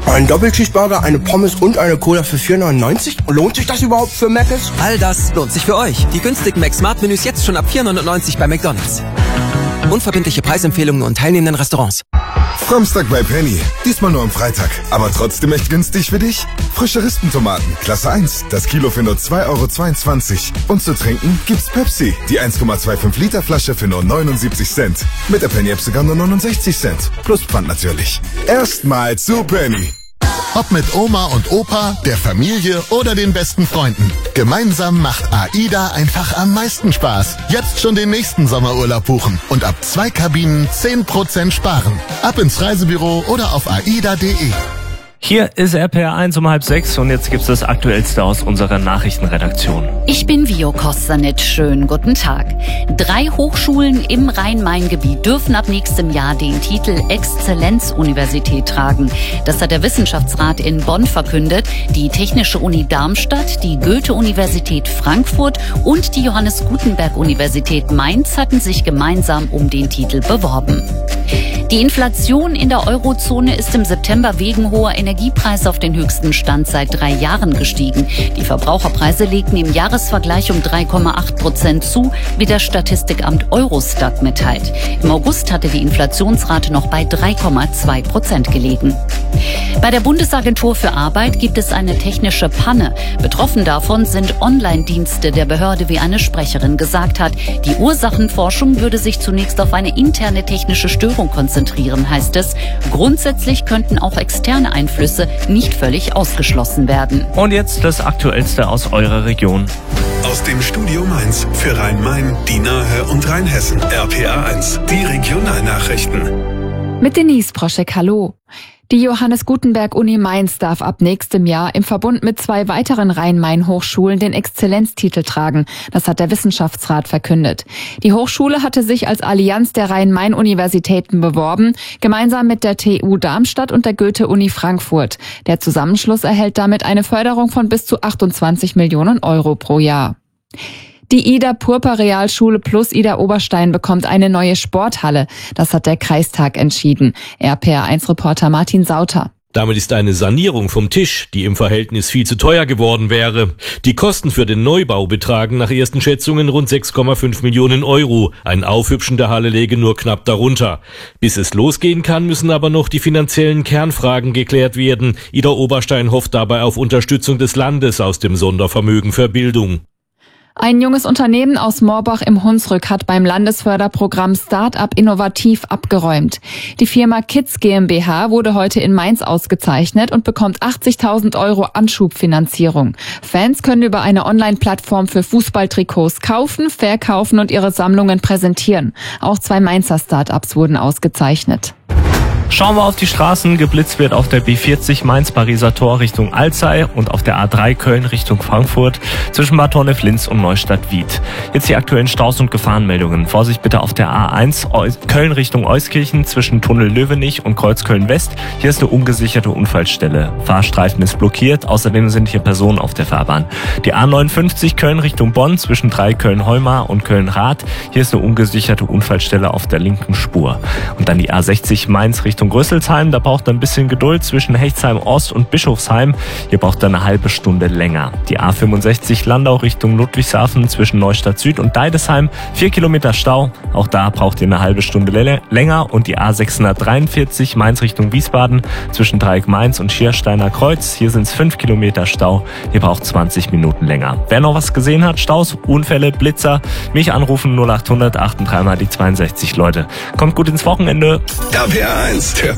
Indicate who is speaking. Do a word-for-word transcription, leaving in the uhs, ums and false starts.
Speaker 1: Ein Doppelcheeseburger, eine Pommes und eine Cola für vier neunundneunzig? Lohnt sich das überhaupt für Mc's?
Speaker 2: All das lohnt sich für euch. Die günstigen Mac-Smart-Menüs jetzt schon ab vier neunundneunzig bei McDonald's. Unverbindliche Preisempfehlungen und teilnehmenden Restaurants.
Speaker 3: Samstag bei Penny. Diesmal nur am Freitag. Aber trotzdem echt günstig für dich? Frische Rispentomaten, Klasse eins. Das Kilo für nur zwei Euro zweiundzwanzig. Und zu trinken gibt's Pepsi. Die eins Komma fünfundzwanzig Liter Flasche für nur neunundsiebzig Cent. Mit der Penny-App sogar nur neunundsechzig Cent. Plus Pfand natürlich. Erstmal zu Penny.
Speaker 4: Ob mit Oma und Opa, der Familie oder den besten Freunden. Gemeinsam macht AIDA einfach am meisten Spaß. Jetzt schon den nächsten Sommerurlaub buchen und ab zwei Kabinen zehn Prozent sparen. Ab ins Reisebüro oder auf aida punkt de.
Speaker 5: Hier ist R P R eins um halb sechs und jetzt gibt's das Aktuellste aus unserer Nachrichtenredaktion.
Speaker 6: Ich bin Vio Kossanitsch. Schönen guten Tag. Drei Hochschulen im Rhein-Main-Gebiet dürfen ab nächstem Jahr den Titel Exzellenzuniversität tragen. Das hat der Wissenschaftsrat in Bonn verkündet. Die Technische Uni Darmstadt, die Goethe-Universität Frankfurt und die Johannes Gutenberg-Universität Mainz hatten sich gemeinsam um den Titel beworben. Die Inflation in der Eurozone ist im September wegen hoher Energiepreise auf den höchsten Stand seit drei Jahren gestiegen. Die Verbraucherpreise legten im Jahresvergleich um drei Komma acht Prozent zu, wie das Statistikamt Eurostat mitteilt. Im August hatte die Inflationsrate noch bei drei Komma zwei Prozent gelegen. Bei der Bundesagentur für Arbeit gibt es eine technische Panne. Betroffen davon sind Online-Dienste der Behörde, wie eine Sprecherin gesagt hat. Die Ursachenforschung würde sich zunächst auf eine interne technische Störung konzentrieren, heißt es. Grundsätzlich könnten auch externe Einflüsse nicht völlig ausgeschlossen werden.
Speaker 5: Und jetzt das Aktuellste aus eurer Region.
Speaker 7: Aus dem Studio Mainz für Rhein-Main, die Nahe und Rheinhessen. R P R eins, die Regionalnachrichten.
Speaker 8: Mit Denise Proschek, hallo. Die Johannes Gutenberg-Uni Mainz darf ab nächstem Jahr im Verbund mit zwei weiteren Rhein-Main-Hochschulen den Exzellenztitel tragen. Das hat der Wissenschaftsrat verkündet. Die Hochschule hatte sich als Allianz der Rhein-Main-Universitäten beworben, gemeinsam mit der T U Darmstadt und der Goethe-Uni Frankfurt. Der Zusammenschluss erhält damit eine Förderung von bis zu achtundzwanzig Millionen Euro pro Jahr. Die Ida Purper Realschule plus Ida Oberstein bekommt eine neue Sporthalle. Das hat der Kreistag entschieden. R P R eins Reporter Martin Sauter.
Speaker 9: Damit ist eine Sanierung vom Tisch, die im Verhältnis viel zu teuer geworden wäre. Die Kosten für den Neubau betragen nach ersten Schätzungen rund sechs Komma fünf Millionen Euro. Ein Aufhübschen der Halle läge nur knapp darunter. Bis es losgehen kann, müssen aber noch die finanziellen Kernfragen geklärt werden. Ida Oberstein hofft dabei auf Unterstützung des Landes aus dem Sondervermögen für Bildung.
Speaker 8: Ein junges Unternehmen aus Morbach im Hunsrück hat beim Landesförderprogramm Start-up Innovativ abgeräumt. Die Firma Kids GmbH wurde heute in Mainz ausgezeichnet und bekommt achtzigtausend Euro Anschubfinanzierung. Fans können über eine Online-Plattform für Fußballtrikots kaufen, verkaufen und ihre Sammlungen präsentieren. Auch zwei Mainzer Start-ups wurden ausgezeichnet.
Speaker 5: Schauen wir auf die Straßen. Geblitzt wird auf der B vierzig Mainz-Pariser Tor Richtung Alzey und auf der A drei Köln Richtung Frankfurt zwischen Bad Honnef-Linz und Neustadt-Wied. Jetzt die aktuellen Staus und Gefahrenmeldungen. Vorsicht bitte auf der A eins Köln Richtung Euskirchen zwischen Tunnel Löwenich und Kreuz Köln-West. Hier ist eine ungesicherte Unfallstelle. Fahrstreifen ist blockiert. Außerdem sind hier Personen auf der Fahrbahn. Die A neunundfünfzig Köln Richtung Bonn zwischen drei Köln-Heumar und Köln-Rath. Hier ist eine ungesicherte Unfallstelle auf der linken Spur. Und dann die A sechzig Mainz Richtung Rüsselsheim, da braucht er ein bisschen Geduld zwischen Hechtsheim Ost und Bischofsheim. Hier braucht er eine halbe Stunde länger. Die A fünfundsechzig Landau Richtung Ludwigshafen zwischen Neustadt Süd und Deidesheim, vier Kilometer Stau. Auch da braucht ihr eine halbe Stunde länger. Und die A sechshundertdreiundvierzig Mainz Richtung Wiesbaden zwischen Dreieck Mainz und Schiersteiner Kreuz. Hier sind es fünf Kilometer Stau. Hier braucht zwanzig Minuten länger. Wer noch was gesehen hat, Staus, Unfälle, Blitzer, mich anrufen null achthundert achtunddreißig mal die zweiundsechzig, Leute. Kommt gut ins Wochenende.
Speaker 7: R P R eins.